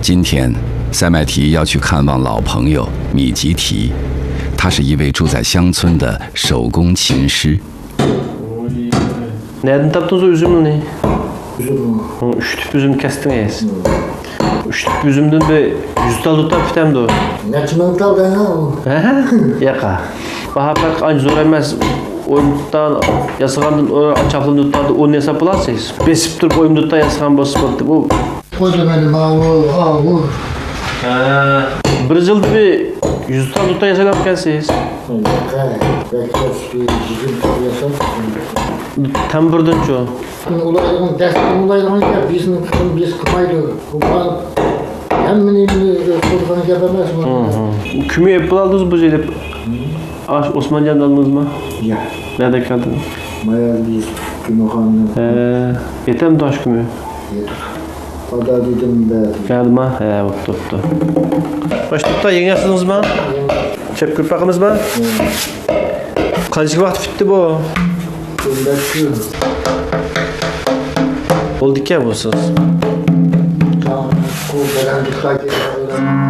今天，塞麦提要去看望老朋友米吉提，他是一位住在乡村的手工琴师。 Nereden taptınız o üzümünü? Üzüm. Üçtüp üzüm kestiniz. Üçtüp üzümden bir 100 tal tutar bitemdi o. Ne çimen tal ben ha? Yaka. Baha pek anca zor emez. Oyundan yasağından çaplı tutardı. Onu hesap bulasınız. Besip durup oyundan yasağın basıp bu. Koca benim ağır. Bir yılda bir 100 tal tutar yasağın kelsiniz. Yaka. Bekles bir bizim yaşam. Tam buradan çoğu. Ulayların dersten ulayların ya bizim biz kımaydı. Kuman hem benim kurbanı yapamaz mı? Kümü yapıp aldınız bu şeyle. Osmanlı'dan aldınız mı? Ya. Nerede kaldınız? Maya biz kümühanlı. Yeter mi taş kümü? Ada dedim ben. Geldi mi? Ottu. Başlıkta yeni yaptınız mı? Çep kırpakınız mı? Kaçık vakit bitti bu? Oldu ki ya bu söz. Tamam. Kul veren dikkat edin.